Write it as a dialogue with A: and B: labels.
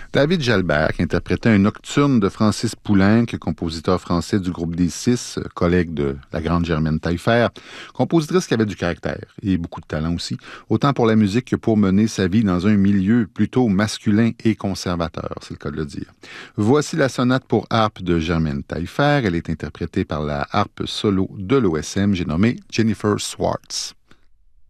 A: David Jalbert, qui interprétait un nocturne de Francis Poulenc, compositeur français du groupe des Six, collègue de la grande Germaine Taillefer, compositrice qui avait du caractère et beaucoup de talent aussi, autant pour la musique que pour mener sa vie dans un milieu plutôt masculin et conservateur, c'est le cas de le dire. Voici la sonate pour harpe de Germaine Taillefer. Elle est interprétée par la harpe solo de l'OSM, j'ai nommé Jennifer Swartz.